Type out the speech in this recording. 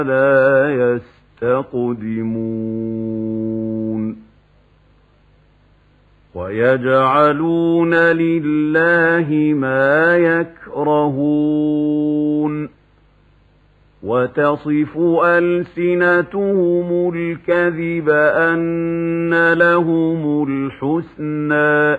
لا يستقدمون ويجعلون لله ما يكرهون وتصف ألسنتهم الكذب أن لهم الحسنى